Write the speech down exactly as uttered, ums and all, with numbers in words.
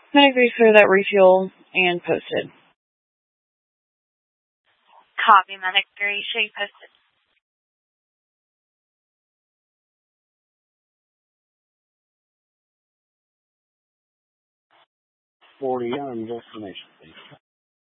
Medic three for that refuel and posted. Copy, Medic three. Show you posted. forty on destination, please.